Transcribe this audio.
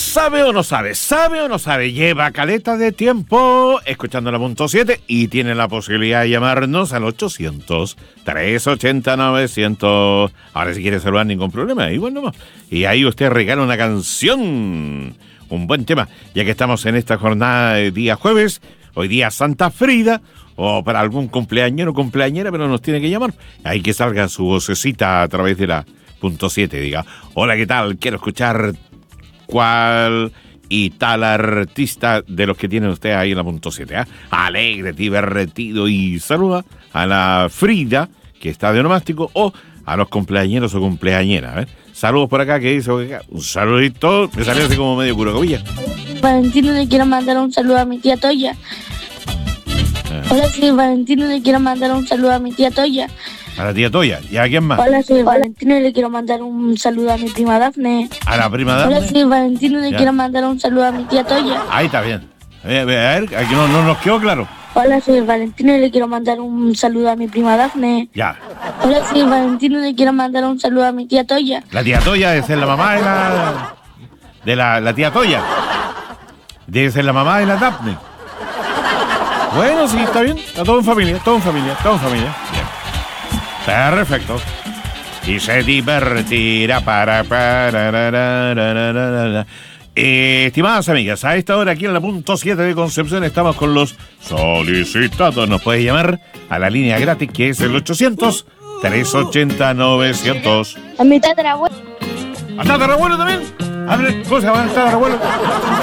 ¿Sabe o no sabe? ¿Sabe o no sabe? Lleva caleta de tiempo escuchando la punto 7 y tiene la posibilidad de llamarnos al 800-380-900. Ahora si quiere saludar ningún problema, igual nomás. Y ahí usted regala una canción, un buen tema, ya que estamos en esta jornada de día jueves, hoy día Santa Frida, o para algún cumpleañero o cumpleañera, pero nos tiene que llamar. Ahí que salga su vocecita a través de la punto 7, diga, hola, ¿qué tal? Quiero escuchar cuál y tal artista de los que tiene usted ahí en la punto 7, ¿eh? Alegre, divertido, y saluda a la Frida, que está de onomástico, o a los cumpleañeros o cumpleañeras, ¿eh? Saludos por acá, que dice, un saludito, me salió así como medio curocobilla. Valentino, le quiero mandar un saludo a mi tía Toya. Hola, soy Valentino, le quiero mandar un saludo a mi tía Toya. A la tía Toya, ¿y a quién más? Hola, soy Valentino y le quiero mandar un saludo a mi prima Dafne. ¿A la prima Dafne? Hola, soy Valentino y le quiero mandar un saludo a mi tía Toya. Ahí está bien. A ver, aquí no nos quedó claro. Hola, soy Valentino y le quiero mandar un saludo a mi prima Dafne. Ya. Hola, soy Valentino y le quiero mandar un saludo a mi tía Toya. La tía Toya debe ser la mamá de la tía Toya. Debe ser la mamá de la Dafne. Bueno, sí, está bien. Está todo en familia, todo en familia, todo en familia. Bien. Perfecto. Y se divertirá estimadas amigas, a esta hora aquí en la punto 7 de Concepción estamos con los solicitados. Nos puede llamar a la línea gratis que es el 800-380-900. A mi tatarabuelo. ¿A tatarabuelo también? ¿Cómo se llama el tatarabuelo?